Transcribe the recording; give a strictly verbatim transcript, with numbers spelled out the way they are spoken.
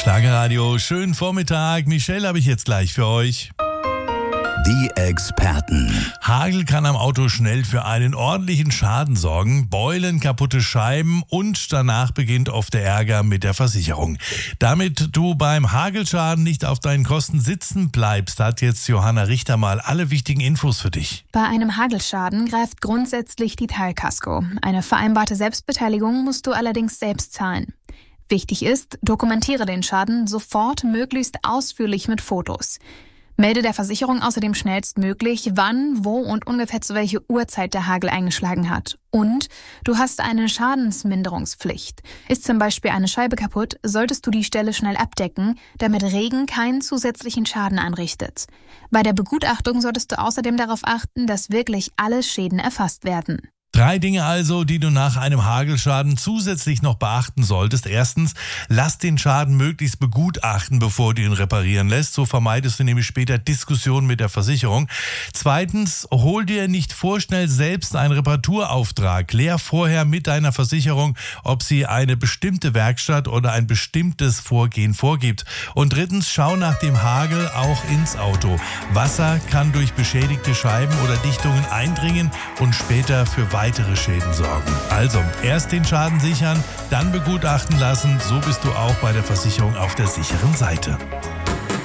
Schlagerradio, schönen Vormittag. Michelle habe ich jetzt gleich für euch. Die Experten. Hagel kann am Auto schnell für einen ordentlichen Schaden sorgen, Beulen, kaputte Scheiben und danach beginnt oft der Ärger mit der Versicherung. Damit du beim Hagelschaden nicht auf deinen Kosten sitzen bleibst, hat jetzt Johanna Richter mal alle wichtigen Infos für dich. Bei einem Hagelschaden greift grundsätzlich die Teilkasko. Eine vereinbarte Selbstbeteiligung musst du allerdings selbst zahlen. Wichtig ist, dokumentiere den Schaden sofort möglichst ausführlich mit Fotos. Melde der Versicherung außerdem schnellstmöglich, wann, wo und ungefähr zu welcher Uhrzeit der Hagel eingeschlagen hat. Und du hast eine Schadensminderungspflicht. Ist zum Beispiel eine Scheibe kaputt, solltest du die Stelle schnell abdecken, damit Regen keinen zusätzlichen Schaden anrichtet. Bei der Begutachtung solltest du außerdem darauf achten, dass wirklich alle Schäden erfasst werden. Drei Dinge also, die du nach einem Hagelschaden zusätzlich noch beachten solltest. Erstens, lass den Schaden möglichst begutachten, bevor du ihn reparieren lässt. So vermeidest du nämlich später Diskussionen mit der Versicherung. Zweitens, hol dir nicht vorschnell selbst einen Reparaturauftrag. Klär vorher mit deiner Versicherung, ob sie eine bestimmte Werkstatt oder ein bestimmtes Vorgehen vorgibt. Und drittens, schau nach dem Hagel auch ins Auto. Wasser kann durch beschädigte Scheiben oder Dichtungen eindringen und später für weitere Schäden sorgen. Also, erst den Schaden sichern, dann begutachten lassen. So bist du auch bei der Versicherung auf der sicheren Seite.